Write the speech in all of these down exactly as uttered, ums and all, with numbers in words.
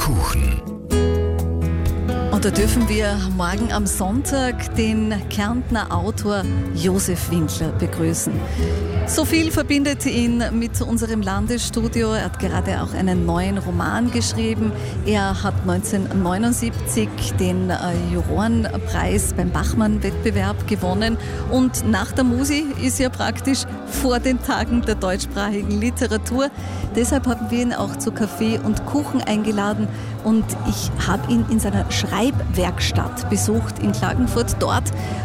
Kuchen. Und da dürfen wir morgen am Sonntag den Kärntner Autor Josef Winkler begrüßen. So viel verbindet ihn mit unserem Landesstudio. Er hat gerade auch einen neuen Roman geschrieben. Er hat neunzehnhundertneunundsiebzig den Jurorenpreis beim Bachmann-Wettbewerb gewonnen. Und nach der Musi ist er praktisch vor den Tagen der deutschsprachigen Literatur. Deshalb haben wir ihn auch zu Kaffee und Kuchen eingeladen. Und ich habe ihn in seiner Schreibwerkstatt besucht in Klagenfurt, dort,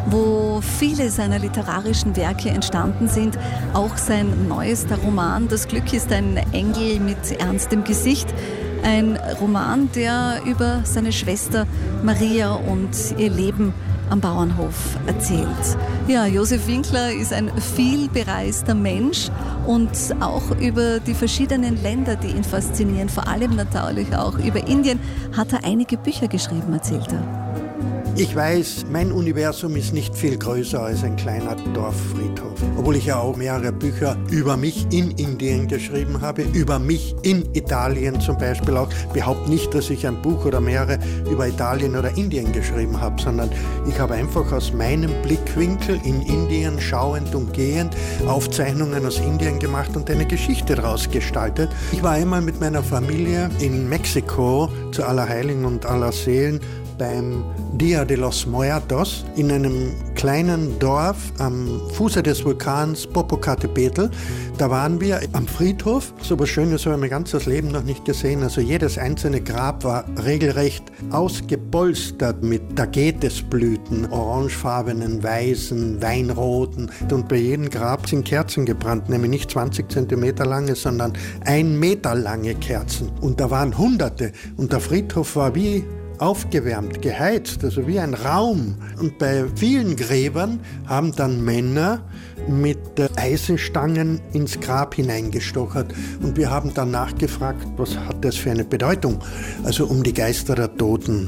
wo viele seiner literarischen Werke entstanden sind. Auch sein neuester Roman, Das Glück ist ein Engel mit ernstem Gesicht. Ein Roman, der über seine Schwester Maria und ihr Leben am Bauernhof erzählt. Ja, Josef Winkler ist ein vielbereister Mensch und auch über die verschiedenen Länder, die ihn faszinieren, vor allem natürlich auch über Indien, hat er einige Bücher geschrieben, erzählt er. Ich weiß, mein Universum ist nicht viel größer als ein kleiner Dorffriedhof. Obwohl ich ja auch mehrere Bücher über mich in Indien geschrieben habe, über mich in Italien zum Beispiel auch. Ich behaupte nicht, dass ich ein Buch oder mehrere über Italien oder Indien geschrieben habe, sondern ich habe einfach aus meinem Blickwinkel in Indien schauend und gehend Aufzeichnungen aus Indien gemacht und eine Geschichte daraus gestaltet. Ich war einmal mit meiner Familie in Mexiko zu Allerheiligen und Allerseelen beim Dia de los Muertos in einem kleinen Dorf am Fuße des Vulkans Popocatépetl. Da waren wir am Friedhof. So was Schönes habe ich mein ganzes Leben noch nicht gesehen. Also jedes einzelne Grab war regelrecht ausgepolstert mit Tagetesblüten, orangefarbenen, weißen, weinroten. Und bei jedem Grab sind Kerzen gebrannt, nämlich nicht zwanzig Zentimeter lange, sondern ein Meter lange Kerzen. Und da waren Hunderte. Und der Friedhof war wie aufgewärmt, geheizt, also wie ein Raum. Und bei vielen Gräbern haben dann Männer mit Eisenstangen ins Grab hineingestochert. Und wir haben dann nachgefragt, was hat das für eine Bedeutung? Also um die Geister der Toten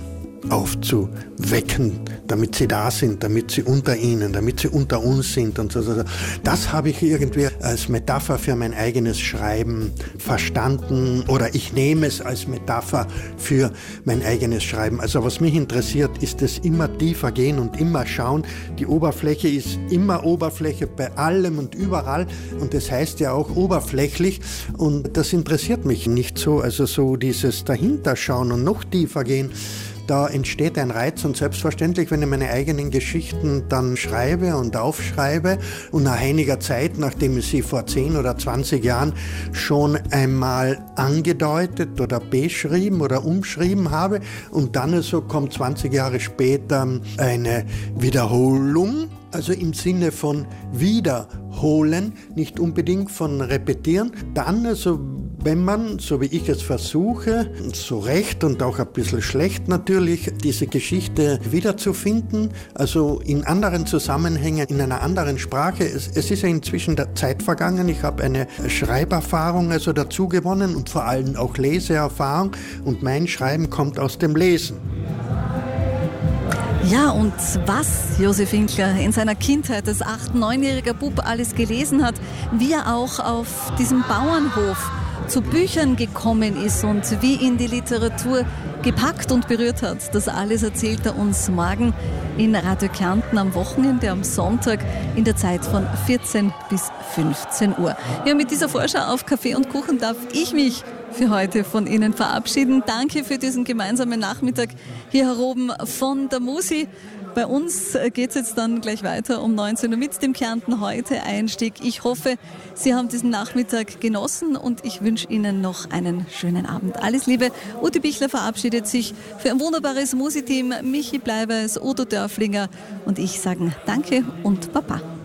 aufzuwecken, damit sie da sind, damit sie unter ihnen, damit sie unter uns sind und so. Das habe ich irgendwie als Metapher für mein eigenes Schreiben verstanden oder ich nehme es als Metapher für mein eigenes Schreiben. Also was mich interessiert, ist es immer tiefer gehen und immer schauen. Die Oberfläche ist immer Oberfläche bei allem und überall und das heißt ja auch oberflächlich und das interessiert mich nicht so. Also so dieses Dahinterschauen und noch tiefer gehen, da entsteht ein Reiz und selbstverständlich, wenn ich meine eigenen Geschichten dann schreibe und aufschreibe und nach einiger Zeit, nachdem ich sie vor zehn oder zwanzig Jahren schon einmal angedeutet oder beschrieben oder umschrieben habe und dann so kommt zwanzig Jahre später eine Wiederholung, also im Sinne von wiederholen, nicht unbedingt von repetieren, dann also wenn man, so wie ich es versuche, so recht und auch ein bisschen schlecht natürlich, diese Geschichte wiederzufinden, also in anderen Zusammenhängen, in einer anderen Sprache. Es, es ist ja inzwischen der Zeit vergangen. Ich habe eine Schreiberfahrung also dazu gewonnen und vor allem auch Leseerfahrung und mein Schreiben kommt aus dem Lesen. Ja, und was Josef Winkler in seiner Kindheit als acht-, neunjähriger Bub alles gelesen hat, wie er auch auf diesem Bauernhof zu Büchern gekommen ist und wie ihn die Literatur gepackt und berührt hat. Das alles erzählt er uns morgen in Radio Kärnten am Wochenende, am Sonntag in der Zeit von vierzehn bis fünfzehn Uhr. Ja, mit dieser Vorschau auf Kaffee und Kuchen darf ich mich für heute von Ihnen verabschieden. Danke für diesen gemeinsamen Nachmittag hier oben von der Musi. Bei uns geht es jetzt dann gleich weiter um neunzehn Uhr mit dem Kärnten heute Einstieg. Ich hoffe, Sie haben diesen Nachmittag genossen und ich wünsche Ihnen noch einen schönen Abend. Alles Liebe. Ute Bichler verabschiedet sich für ein wunderbares Musi-Team. Michi Bleibeis, Udo Dörflinger und ich sagen Danke und Baba.